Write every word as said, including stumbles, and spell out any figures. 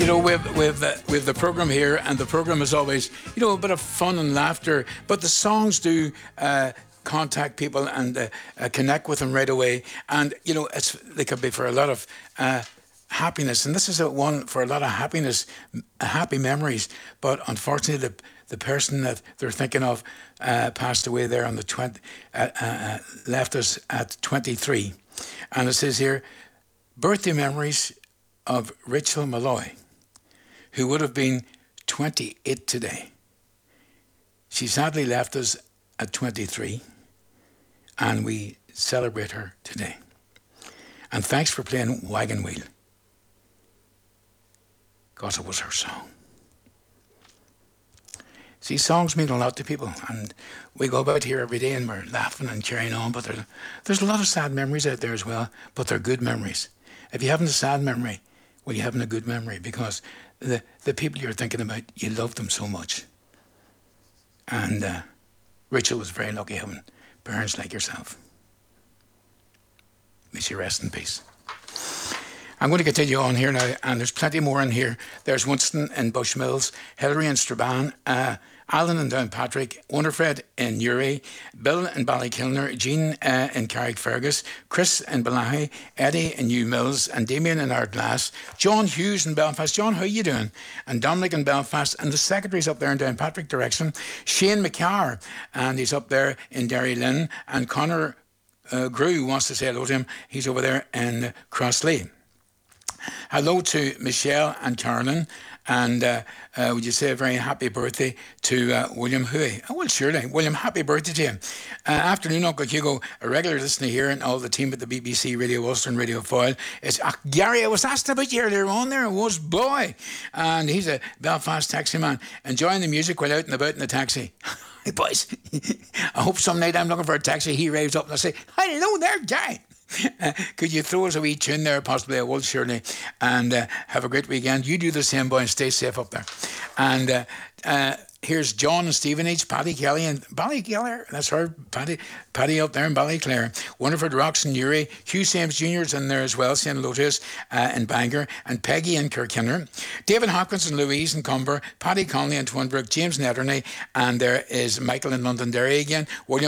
you know, we've, we've, uh, we've the programme here, and the programme is always, you know, a bit of fun and laughter, but the songs do uh, contact people and uh, uh, connect with them right away. And, you know, it's, they could be for a lot of uh, happiness. And this is a one for a lot of happiness, uh, happy memories. But unfortunately, the, the person that they're thinking of uh, passed away there on the twenty, uh, uh, left us at twenty-three. And it says here, birthday memories of Rachel Malloy, who would have been twenty-eight today. She sadly left us at twenty-three, and we celebrate her today. And thanks for playing Wagon Wheel, because it was her song. See, songs mean a lot to people, and we go about here every day and we're laughing and carrying on, but there's, there's a lot of sad memories out there as well, but they're good memories. If you haven't a sad memory, well, you're having a good memory, because the, the people you're thinking about, you love them so much. And uh, Rachel was very lucky having parents like yourself. May she rest in peace. I'm going to continue on here now, and there's plenty more in here. There's Winston in Bushmills, Hillary in Strabane, uh, Alan in Downpatrick, Winifred in Newry, Bill in Ballykilner, Jean uh, in Carrickfergus, Chris in Balahi, Eddie in New Mills, and Damien in Ardglass, John Hughes in Belfast. John, how are you doing? And Dominic in Belfast, and the secretary's up there in Downpatrick direction, Shane McCarr, and he's up there in Derry Lynn, and Connor uh, Grew wants to say hello to him. He's over there in Crossley. Hello to Michelle and Carolyn, and uh, uh, would you say a very happy birthday to uh, William Huey? Oh, well, surely. William, happy birthday to you. Uh, afternoon, Uncle Hugo, a regular listener here, and all the team at the B B C Radio Ulster and Radio Foyle. It's uh, Gary, I was asked about you earlier on there, it was boy. And he's a Belfast taxi man, enjoying the music while out and about in the taxi. Hey, boys, I hope some night I'm looking for a taxi, he raves up and I say, hello there, Gary. Uh, could you throw us a wee tune there? Possibly I will, surely. And uh, have a great weekend. You do the same, boy, and stay safe up there. And uh, uh, here's John and Stevenage, Paddy Kelly and Ballyclare. That's her, Paddy, Paddy up there in Ballyclare. Winifred Rocks in Newry. Hugh Sames Junior's in there as well, saying hello to us uh, in Bangor. And Peggy in Kirkinner. David Hopkins and Louise in Cumber. Paddy Conley in Twinbrook. James Netterney. And there is Michael in Londonderry again. William